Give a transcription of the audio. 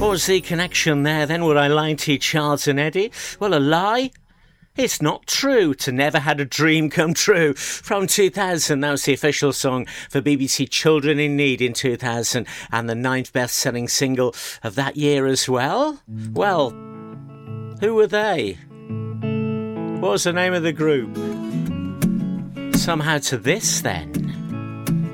What was the connection there then? Would I lie to you, Charles and Eddie? Well, a lie? It's not true. To Never Had a Dream Come True from 2000. That was the official song for BBC Children in Need in 2000 and the 9th best-selling single of that year as well. Well, who were they? What was the name of the group? Somehow to this then.